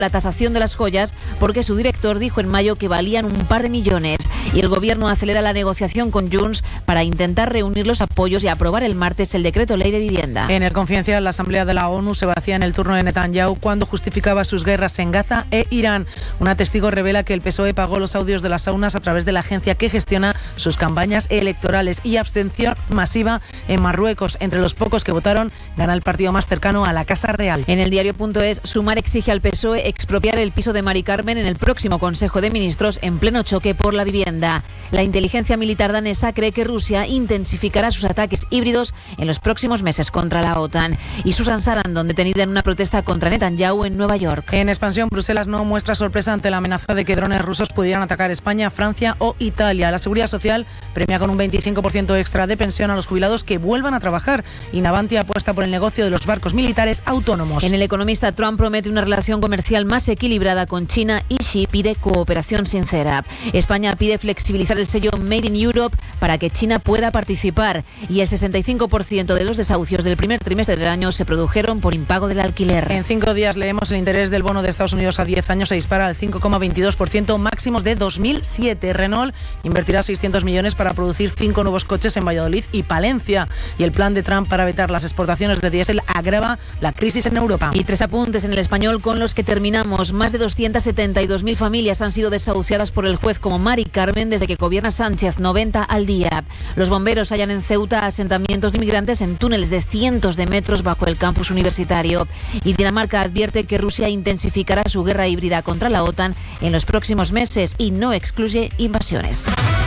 la tasación de las joyas porque su director dijo en mayo que valían un par de millones. Y el gobierno acelera la negociación con Junts para intentar reunir los apoyos y aprobar el martes el decreto ley de vivienda. En el Confidencial, la Asamblea de la ONU se vacía en el turno de Netanyahu cuando justificaba sus guerras en Gaza e Irán. Una testigo revela que el PSOE pagó los audios de las saunas a través de la agencia que gestiona sus campañas electorales. Y abstención masiva en Marruecos. Entre los pocos que votaron, gana el partido más cercano a la Casa Real. En el diario.es, Sumar exige al PSOE expropiar el piso de Mari Carmen en el próximo Consejo de Ministros en pleno choque por la vivienda. La inteligencia militar danesa cree que Rusia intensificará sus ataques híbridos en los próximos meses contra la OTAN. Y Susan Sarandon, detenida en una protesta contra Netanyahu en Nueva York. En expansión, Bruselas no muestra sorpresa ante la amenaza de que drones rusos pudieran atacar España, Francia o Italia. La Seguridad Social premia con un 25% extra de pensión a los jubilados que vuelvan a trabajar. Y Navantia apuesta por el negocio de los barcos militares autónomos. En El Economista, Trump promete una relación comercial más equilibrada con China y Xi pide cooperación sincera. España pide flexibilizar el sello Made in Europe para que China pueda participar. Y el 65% de los desahucios del primer trimestre del año se produjeron por impago del alquiler. En 5 días leemos el interés del bono de Estados Unidos a 10 años se dispara al 5,22%, máximos de 2007. Renault invertirá 600 millones para producir 5 nuevos coches en Valladolid y Palencia. Y el plan de Trump para vetar las exportaciones de diésel agrava la crisis en Europa. Y 3 apuntes en El Español con los que terminamos. Más de 272.000 familias han sido desahuciadas por el juez como Mari Carmen desde que gobierna Sánchez, 90 al día. Los bomberos hallan en Ceuta asentamientos de inmigrantes en túneles de cientos de metros bajo el campus universitario. Y Dinamarca advierte que Rusia intensificará su guerra híbrida contra la OTAN en los próximos meses y no excluye invasiones.